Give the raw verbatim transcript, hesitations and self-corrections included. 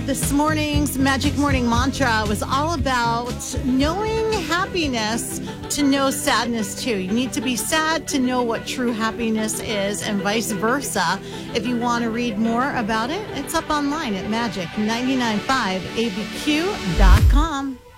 this morning's Magic Morning Mantra was all about knowing happiness to know sadness too. You need to be sad to know what true happiness is, and vice versa. If you want to read more about it, it's up online at magic nine nine five A B Q dot com.